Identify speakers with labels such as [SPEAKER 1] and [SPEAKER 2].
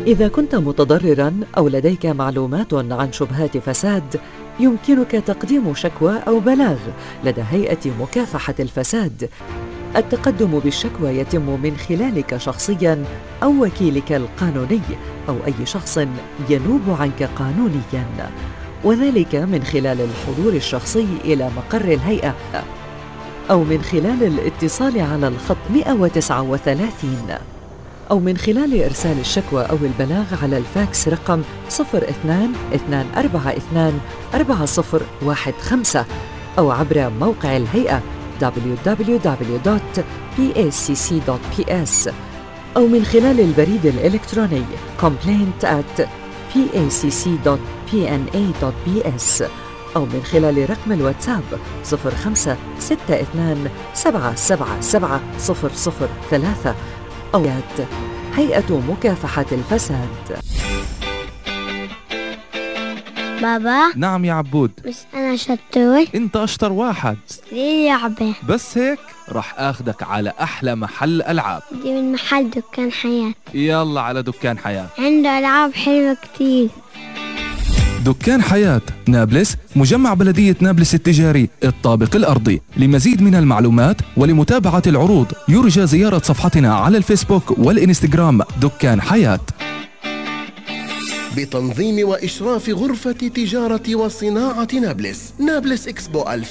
[SPEAKER 1] إذا كنت متضرراً أو لديك معلومات عن شبهات فساد، يمكنك تقديم شكوى أو بلاغ لدى هيئة مكافحة الفساد. التقدم بالشكوى يتم من خلالك شخصياً أو وكيلك القانوني أو أي شخص ينوب عنك قانونياً، وذلك من خلال الحضور الشخصي إلى مقر الهيئة أو من خلال الاتصال على الخط 139 أو من خلال إرسال الشكوى أو البلاغ على الفاكس رقم 02-242-4015 أو عبر موقع الهيئة www.pacc.ps أو من خلال البريد الإلكتروني complaint@pac.pna.bs أو من خلال رقم الواتساب 0562777003 أو هيئة مكافحة الفساد.
[SPEAKER 2] بابا.
[SPEAKER 3] نعم يا عبود.
[SPEAKER 2] بس أنا شطور.
[SPEAKER 3] أنت أشطر واحد.
[SPEAKER 2] ليه لعبة؟
[SPEAKER 3] بس هيك رح أخدك على أحلى محل ألعاب.
[SPEAKER 2] دي من محل دكان حياة.
[SPEAKER 3] يلا على دكان حياة،
[SPEAKER 2] عنده ألعاب حلوة كتير.
[SPEAKER 3] دكان حياة نابلس، مجمع بلدية نابلس التجاري الطابق الأرضي. لمزيد من المعلومات ولمتابعة العروض يرجى زيارة صفحتنا على الفيسبوك والإنستغرام دكان حياة.
[SPEAKER 4] بتنظيم وإشراف غرفة تجارة وصناعة نابلس إكسبو 2000.